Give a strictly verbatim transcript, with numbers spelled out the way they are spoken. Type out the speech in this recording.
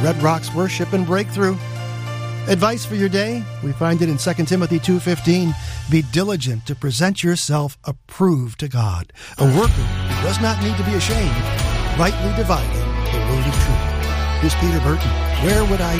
Red Rocks Worship and Breakthrough. Advice for your day, we find it in Second Timothy two fifteen. Be diligent to present yourself approved to God, a worker who does not need to be ashamed, rightly dividing the word of truth. Here's Peter Burton. Where would I